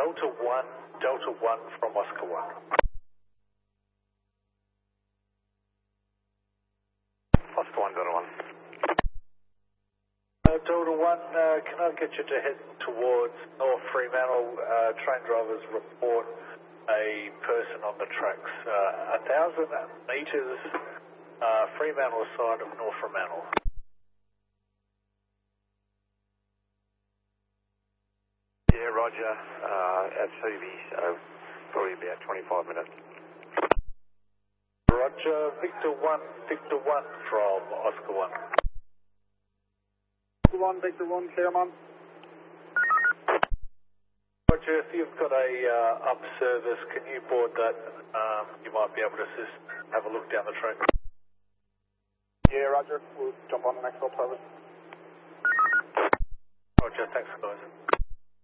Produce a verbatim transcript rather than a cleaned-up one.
Delta one, Delta one from Oscar one. Oscar one, Delta one. Uh, Delta one, uh, can I get you to head towards North Fremantle? Uh, train drivers report a person on the tracks. Uh, a thousand metres, uh, Fremantle side of North Fremantle. Yeah, Roger. Uh, at C V, so probably about twenty-five minutes. Roger, Victor one, Victor one from Oscar one. Victor one, Victor one, Claremont. Roger, if you've got a uh, up service, can you board that? Um, you might be able to assist, have a look down the track. Yeah, Roger. We'll jump on the next up service. Roger, thanks guys.